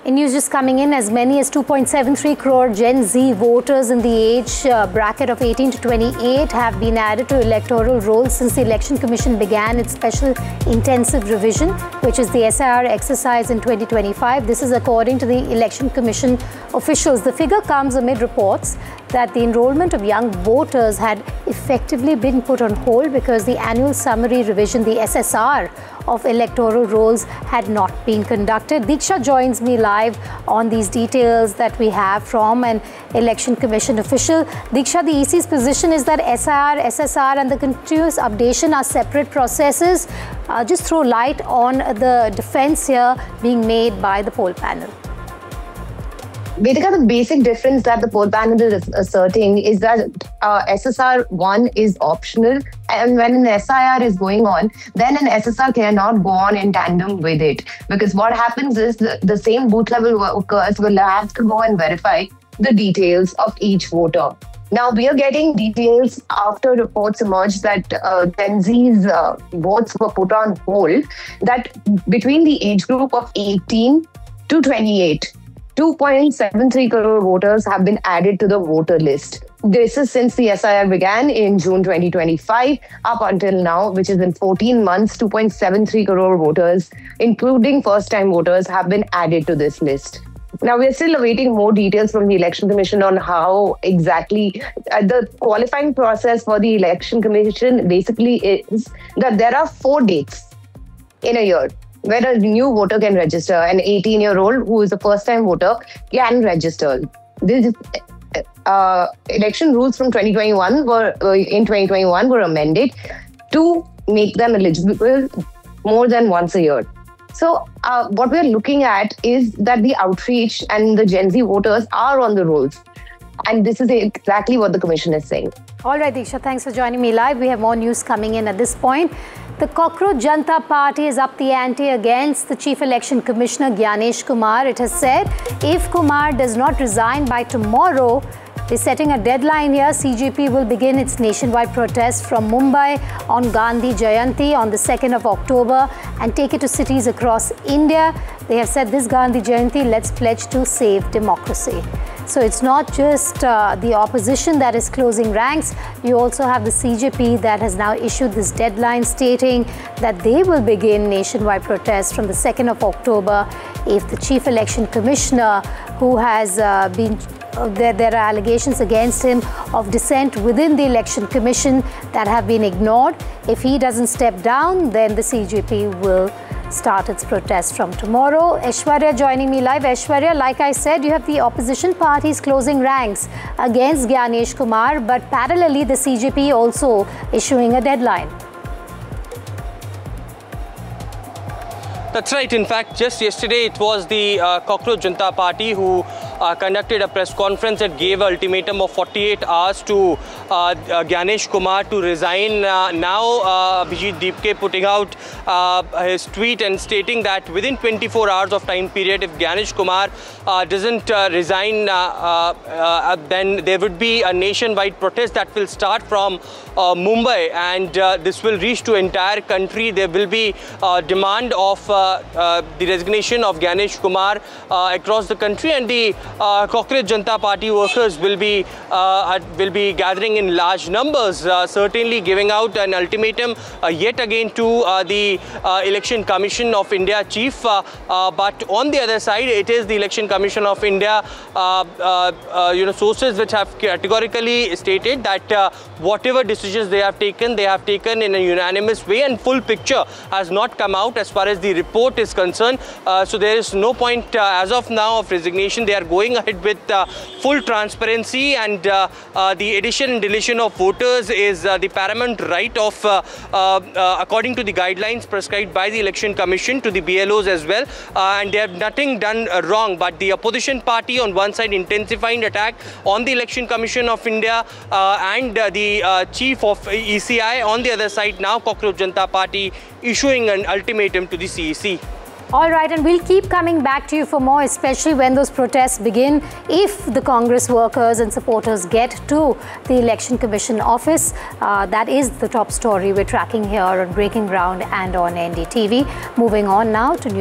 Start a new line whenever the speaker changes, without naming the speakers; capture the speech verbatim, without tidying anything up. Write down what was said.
In news just coming in, as many as two point seven three crore Gen Z voters in the age uh, bracket of eighteen to twenty-eight have been added to electoral rolls since the Election Commission began its special intensive revision, which is the S I R exercise in twenty twenty-five. This is according to the Election Commission officials. The figure comes amid reports that the enrollment of young voters had effectively been put on hold because the annual summary revision, the S S R, of electoral rolls had not been conducted. Diksha joins me live on these details that we have from an Election Commission official. Diksha, the E C's position is that S I R, S S R and the continuous updation are separate processes. Uh, just throw light on the defense here being made by the poll panel.
Vedika, the basic difference that the poll panel is asserting is that uh, S S R one is optional, and when an S I R is going on, then an S S R cannot go on in tandem with it. Because what happens is the, the same booth level workers will have to go and verify the details of each voter. Now, we are getting details after reports emerged that uh, Gen Z's uh, votes were put on hold, that between the age group of eighteen to twenty-eight, two point seven three crore voters have been added to the voter list. This is since the S I R began in June twenty twenty-five. Up until now, which is in fourteen months, two point seven three crore voters, including first-time voters, have been added to this list. Now, we're still awaiting more details from the Election Commission on how exactly uh, the qualifying process for the Election Commission basically is that there are four dates in a year where a new voter can register. An eighteen-year-old who is a first-time voter can register. This uh, election rules from twenty twenty-one were uh, in twenty twenty-one were amended to make them eligible more than once a year. So uh, what we're looking at is that the outreach and the Gen Z voters are on the rolls. And this is exactly what the Commission is saying.
All right, Diksha, thanks for joining me live. We have more news coming in at this point. The Cockroach Janata Party is up the ante against the Chief Election Commissioner Gyanesh Kumar. It has said if Kumar does not resign by tomorrow, they're setting a deadline here. C J P will begin its nationwide protest from Mumbai on Gandhi Jayanti on the second of October and take it to cities across India. They have said this Gandhi Jayanti, let's pledge to save democracy. So it's not just uh, the opposition that is closing ranks. You also have the C J P that has now issued this deadline stating that they will begin nationwide protests from the second of October if the Chief Election Commissioner, who has uh, been Uh, there, there are allegations against him of dissent within the Election Commission that have been ignored. If he doesn't step down, then the C J P will start its protest from tomorrow. Aishwarya joining me live. Aishwarya, like I said, you have the opposition parties closing ranks against Gyanesh Kumar, but parallelly the C J P also issuing a deadline.
That's right. In fact, just yesterday it was the uh, Cockroach Janata Party who uh, conducted a press conference that gave an ultimatum of forty-eight hours to uh, uh, Gyanesh Kumar to resign. Uh, now, uh, Abhijit Deepke putting out uh, his tweet and stating that within twenty-four hours of time period, if Gyanesh Kumar uh, doesn't uh, resign, uh, uh, uh, then there would be a nationwide protest that will start from uh, Mumbai, and uh, this will reach to entire country. There will be uh, demand of uh, uh, the resignation of Gyanesh Kumar uh, across the country, and the uh, Cockroach Janata Party workers will be uh, will be gathering in large numbers, uh, certainly giving out an ultimatum uh, yet again to uh, the uh, Election Commission of India chief. Uh, uh, but on the other side, it is the Election Commission of India, uh, uh, uh, you know, sources which have categorically stated that uh, whatever decisions they have taken, they have taken in a unanimous way, and full picture has not come out as far as the report is concerned. Uh, so there is no point uh, as of now of resignation. They are going ahead with uh, full transparency, and uh, uh, the addition and deletion of voters is uh, the paramount right of, uh, uh, uh, according to the guidelines prescribed by the Election Commission to the B L Os as well. Uh, and they have nothing done uh, wrong. But the opposition party on one side intensifying attack on the Election Commission of India uh, and uh, the uh, chief of E C I on the other side, now Cockroach Janata Party issuing an ultimatum to the C E C.
All right, and we'll keep coming back to you for more, especially when those protests begin, if the Congress workers and supporters get to the Election Commission office. Uh, that is the top story we're tracking here on Breaking Ground and on N D T V. Moving on now to news.